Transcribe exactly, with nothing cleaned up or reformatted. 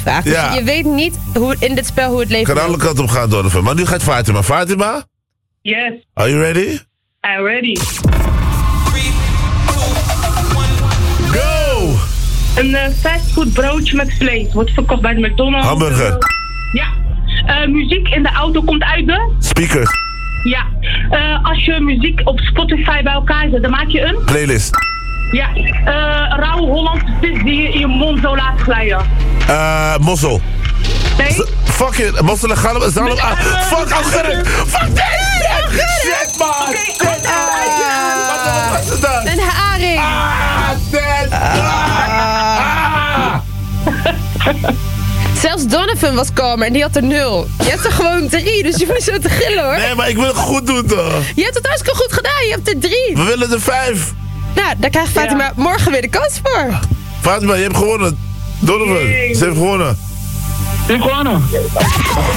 vraag. Dus Ja. je weet niet hoe, in dit spel hoe het leven Kan alle loopt. kanten op gaan, Donovan. Maar nu gaat Fatima. Fatima? Yes, Are you ready? I'm ready. Go! Een uh, fastfood broodje met vlees wordt verkocht bij de McDonald's. Hamburger. Ja. Uh, muziek in de auto komt uit de... Speaker. Ja. Uh, als je muziek op Spotify bij elkaar zet, dan maak je een... Playlist. Ja. Uh, rauwe Hollandse vis die je in je mond zo laat glijden. Eh, mossel. Nee? Z- Fuck it. Mossel en galm. Zalm. Nee, ah, eh, Fuck, Algerk. Fuck this. Shit, man. Oké, Shit. uit, uit, uit. Wat wat was het dan? Een haring. Ah, shit. Ah. Zelfs Donovan was kalmer en die had er nul. Je hebt er gewoon drie, dus je moet zo te gillen hoor. Nee, maar ik wil het goed doen, toch? Je hebt het hartstikke goed gedaan, je hebt er drie. We willen er vijf. Nou, daar krijgt Fatima Ja. morgen weer de kans voor. Fatima, je hebt gewonnen. Donovan, Yay. ze heeft gewonnen. Ik heb gewonnen.